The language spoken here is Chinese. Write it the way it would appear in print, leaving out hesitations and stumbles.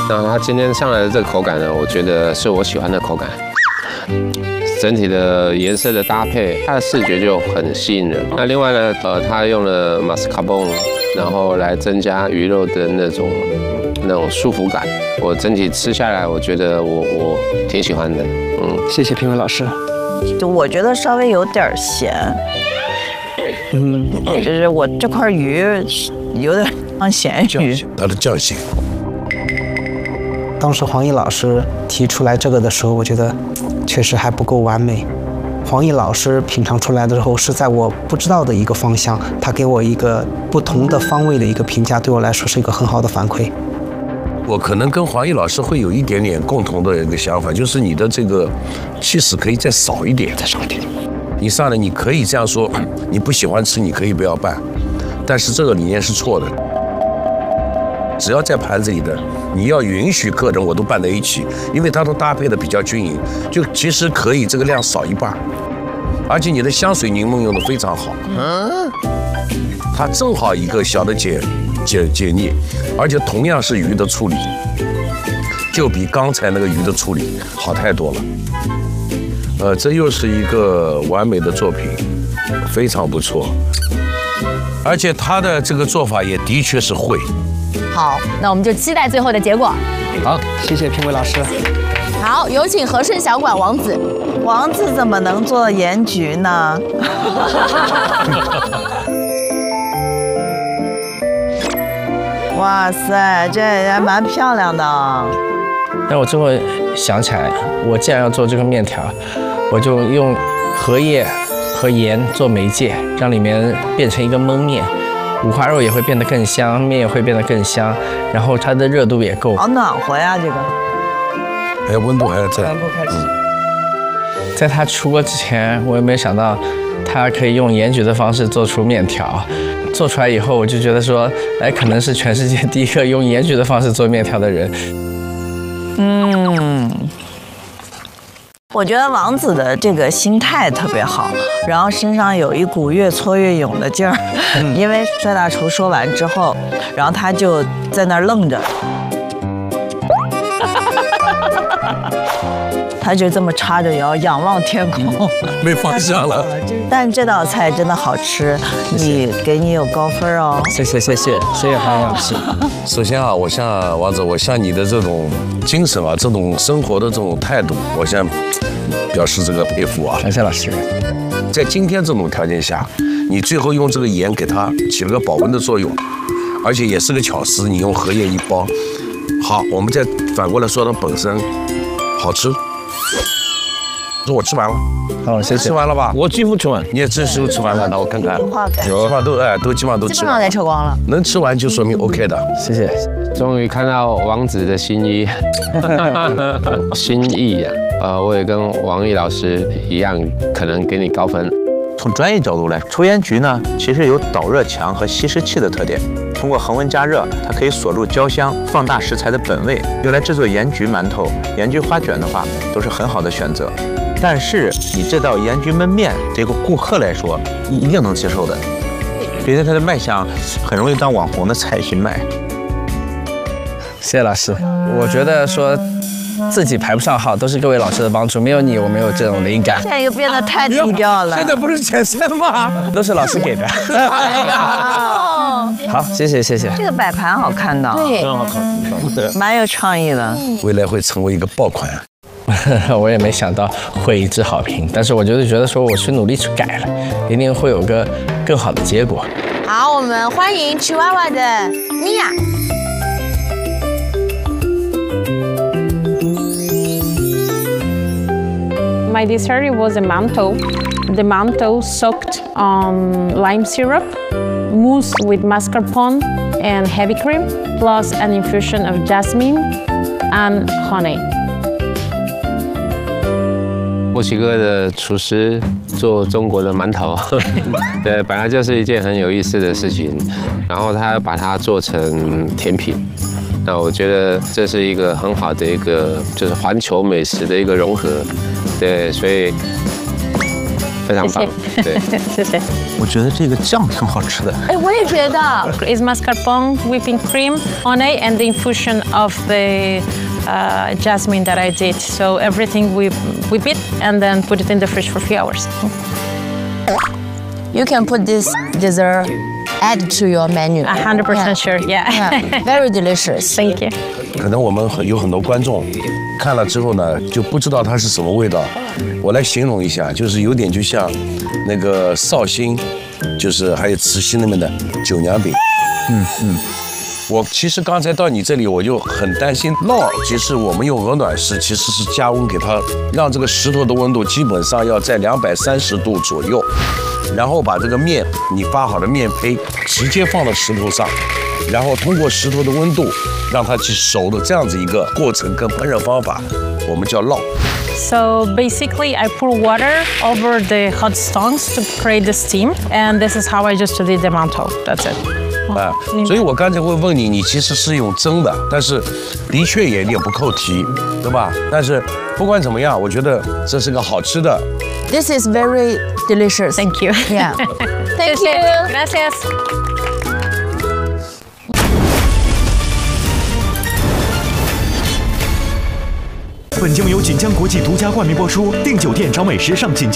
那它今天上来的这个口感呢，我觉得是我喜欢的口感。整体的颜色的搭配，它的视觉就很吸引人。那另外呢，它用了马斯卡彭，然后来增加鱼肉的那种舒服感。我整体吃下来，我觉得我挺喜欢的。 谢谢评委老师。 就我觉得稍微有点咸。就是我这块鱼有点像咸鱼。 它的酱性。 当时黄奕老师提出来这个的时候，我觉得确实还不够完美。黄奕老师品尝出来的时候是在我不知道的一个方向，他给我一个不同的方位的一个评价，对我来说是一个很好的反馈。 我可能跟黄奕老师会有一点点共同的一个想法，就是你的这个起司可以再少一点，再少一点。你上来你可以这样说，你不喜欢吃你可以不要拌，但是这个理念是错的。只要在盘子里的，你要允许客人我都拌在一起，因为它都搭配的比较均匀，就其实可以这个量少一半，而且你的香水柠檬用的非常好，它正好一个小的解腻，而且同样是鱼的处理，就比刚才那个鱼的处理好太多了。这又是一个完美的作品，非常不错，而且他的这个做法也的确是会。 好，那我们就期待最后的结果。 好，谢谢评委老师。 好，有请和顺小馆王子。 王子怎么能做盐焗呢？哇塞，这也蛮漂亮的。 但我最后想起来，我既然要做这个面条，我就用荷叶和盐做媒介，让里面变成一个焖面。五花肉也会变得更香，面也会变得更香，然后它的热度也够。 好暖和呀，这个。 还有温度还要在。 在它出锅之前，我也没有想到，它可以用盐焗的方式做出面条。做出来以后，我就觉得说，哎，可能是全世界第一个用盐焗的方式做面条的人。 我觉得王子的这个心态特别好，然后身上有一股越挫越勇的劲儿。因为帅大厨说完之后，然后他就在那儿愣着，他就这么叉着腰仰望天空， 没方向了。 但这道菜真的好吃，给你有高分哦。 谢谢黄老师。 首先啊，我向王子，我向你的这种精神啊，这种生活的这种态度，我先表示这个佩服啊。 感谢老师。 在今天这种条件下，你最后用这个盐给它起了个保温的作用，而且也是个巧思，你用荷叶一包。好，我们再反过来说它本身好吃。说我吃完了， 好，谢谢。 吃完了吧？ 我几乎吃完。 你也这时候吃完了，那我看看， 有基本上都基本上都吃完了， 在吃光了。 能吃完就说明 OK 的。 谢谢。 终于看到王子的心意，心意呀！我也跟王毅老师一样，可能给你高分。 从专业角度来，抽盐焗呢，其实有导热强和吸湿气的特点。通过恒温加热，它可以锁住焦香，放大食材的本味。用来制作盐焗馒头、盐焗花卷的话，都是很好的选择。但是你这道盐焗焖面，对顾客来说一定能接受的，并且它的卖相很容易当网红的菜去卖。 谢谢老师，我觉得说自己排不上号，都是各位老师的帮助，没有你，我没有这种灵感。 现在又变得太低调了。 现在不是前3吗？ 都是老师给的。好，谢谢。 这个摆盘好看的， 对， 很好看， 蛮有创意的。 未来会成为一个爆款。 我也没想到会一致好评，但是我觉得说我去努力去改了，一定会有个更好的结果。 好，我们欢迎吃娃娃的米娅。 My dessert was a manto. The manto soaked on lime syrup, mousse with mascarpone and heavy cream, plus an infusion of jasmine and honey. 墨西哥的厨师做中国的馒头，对，本来就是一件很有意思的事情。然后他把它做成甜品，那我觉得这是一个很好的一个就是环球美食的一个融合，对，所以非常棒。对， 谢谢。 我觉得这个酱挺好吃的。 哎，我也觉得。 Is mascarpone, whipping cream, honey, and the infusion of the jasmine that I did. So everything we whip it and then put it in the fridge for a few hours. You can put this dessert add to your menu. 100% sure, yeah. Very delicious. Thank you. 可能我们有很多观众看了之后呢，就不知道它是什么味道。我来形容一下，就是有点就像那个绍兴，就是还有慈溪那边的酒娘饼。我其实刚才到你这里，我就很担心烙。其实我们用鹅卵石，其实是加温给它，让这个石头的温度基本上要在230度左右，然后把这个面你发好的面胚直接放到石头上，然后通过石头的温度让它去熟的这样子一个过程跟烹饪方法，我们叫烙。 So basically, I pour water over the hot stones to create the steam, and this is how I just did the mantou. That's it. 所以我刚才会问你，你其实是用蒸的，但是的确也有点不扣题，对吧？但是不管怎么样，我觉得这是个好吃的。 This is very delicious. Thank you. Yeah. Thank you. Gracias. 本节目由锦江国际独家冠名播出，订酒店找美食上锦江。